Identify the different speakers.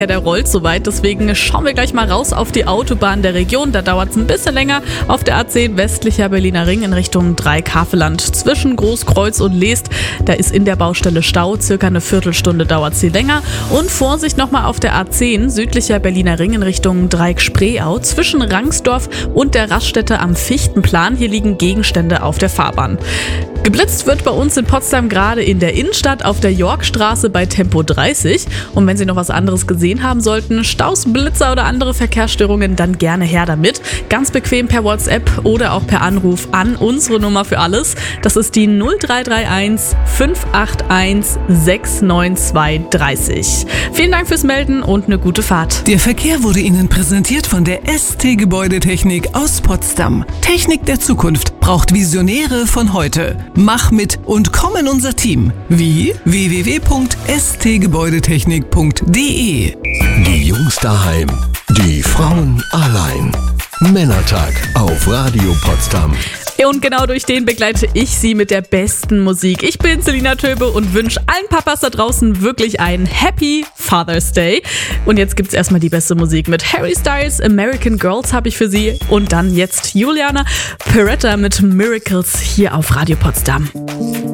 Speaker 1: Ja, der rollt soweit, deswegen schauen wir gleich mal raus auf die Autobahn der Region. Da dauert es ein bisschen länger. Auf der A10 westlicher Berliner Ring in Richtung Dreieck-Havelland zwischen Großkreuz und Leest. Da ist in der Baustelle Stau, circa eine Viertelstunde dauert sie länger. Und Vorsicht nochmal auf der A10 südlicher Berliner Ring in Richtung Dreieck-Spreeau zwischen Rangsdorf und der Raststätte am Fichtenplan. Hier liegen Gegenstände auf der Fahrbahn. Geblitzt wird bei uns in Potsdam gerade in der Innenstadt auf der Yorkstraße bei Tempo 30. Und wenn Sie noch was anderes gesehen haben sollten, Staus, Blitzer oder andere Verkehrsstörungen, dann gerne her damit. Ganz bequem per WhatsApp oder auch per Anruf an unsere Nummer für alles. Das ist die 0331 581 69230. Vielen Dank fürs Melden und eine gute Fahrt.
Speaker 2: Der Verkehr wurde Ihnen präsentiert von der ST Gebäudetechnik aus Potsdam. Technik der Zukunft braucht Visionäre von heute. Mach mit und komm in unser Team. Wie? www.stgebäudetechnik.de.
Speaker 3: Die Jungs daheim, die Frauen allein. Männertag auf Radio Potsdam.
Speaker 1: Und genau durch den begleite ich Sie mit der besten Musik. Ich bin Selina Töbe und wünsche allen Papas da draußen wirklich einen Happy Father's Day. Und jetzt gibt's erstmal die beste Musik mit Harry Styles, American Girls habe ich für Sie. Und dann jetzt Juliana Peretta mit Miracles hier auf Radio Potsdam.